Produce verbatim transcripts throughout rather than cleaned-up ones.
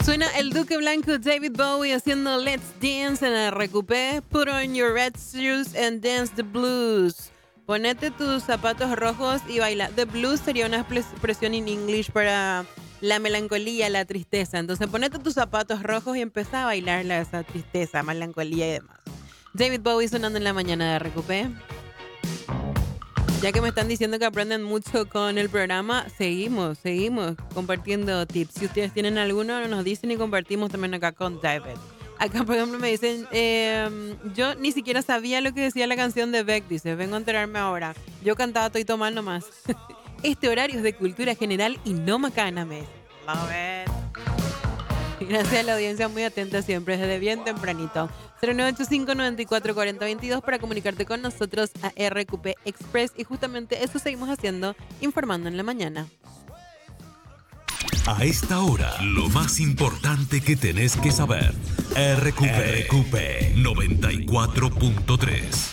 Suena el Duque Blanco, David Bowie haciendo Let's Dance en R Q P. Put on your red shoes and dance the blues. Ponete tus zapatos rojos y baila. The blues sería una expresión en English para la melancolía, la tristeza. Entonces ponete tus zapatos rojos y empieza a bailar la, esa tristeza, melancolía y demás. David Bowie sonando en la mañana de R Q P. Ya que me están diciendo que aprenden mucho con el programa, seguimos, seguimos compartiendo tips. Si ustedes tienen alguno, nos dicen y compartimos también acá con David. Acá, por ejemplo, me dicen, eh, yo ni siquiera sabía lo que decía la canción de Beck, dice, vengo a enterarme ahora. Yo cantaba Toy Tomás nomás. Este horario es de cultura general y no macana, me dice. Love it. Gracias a la audiencia muy atenta siempre, desde bien tempranito. cero nueve ocho cinco, nueve cuatro cuatro cero dos dos para comunicarte con nosotros a R Q P Express. Y justamente eso seguimos haciendo, informando en la mañana. A esta hora, lo más importante que tenés que saber. R Q P, R Q P noventa y cuatro punto tres.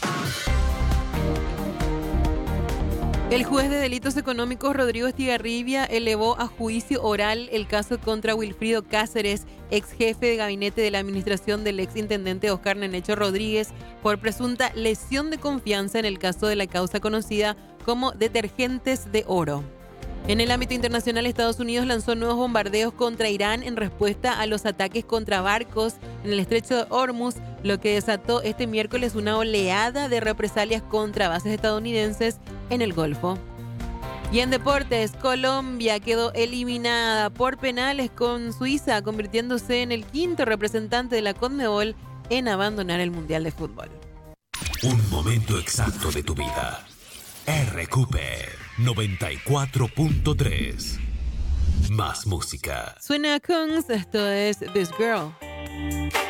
El juez de delitos económicos Rodrigo Estigarribia elevó a juicio oral el caso contra Wilfrido Cáceres, ex jefe de gabinete de la administración del ex intendente Oscar Nenecho Rodríguez, por presunta lesión de confianza en el caso de la causa conocida como detergentes de oro. En el ámbito internacional, Estados Unidos lanzó nuevos bombardeos contra Irán en respuesta a los ataques contra barcos en el estrecho de Hormuz, lo que desató este miércoles una oleada de represalias contra bases estadounidenses en el Golfo. Y en deportes, Colombia quedó eliminada por penales con Suiza, convirtiéndose en el quinto representante de la Conmebol en abandonar el Mundial de Fútbol. Un momento exacto de tu vida. R Q P noventa y cuatro punto tres. Más música. Suena Kungs, esto es This Girl.